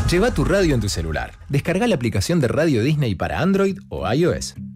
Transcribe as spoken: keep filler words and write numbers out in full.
Lleva tu radio en tu celular. Descarga la aplicación de Radio Disney para Android o iOS.